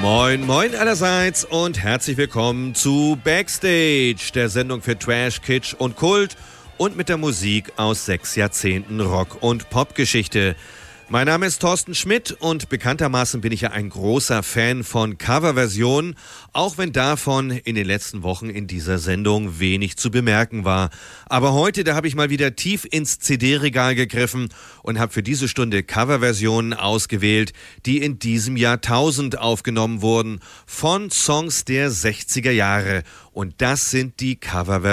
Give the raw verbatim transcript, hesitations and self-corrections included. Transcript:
Moin, moin allerseits und herzlich willkommen zu Backstage, der Sendung für Trash, Kitsch und Kult und mit der Musik aus sechs Jahrzehnten Rock- und Popgeschichte. Mein Name ist Thorsten Schmidt und bekanntermaßen bin ich ja ein großer Fan von Coverversionen, auch wenn davon in den letzten Wochen in dieser Sendung wenig zu bemerken war. Aber heute, da habe ich mal wieder tief ins C D-Regal gegriffen und habe für diese Stunde Coverversionen ausgewählt, die in diesem Jahrtausend aufgenommen wurden, von Songs der sechziger Jahre. Und das sind die Coverversionen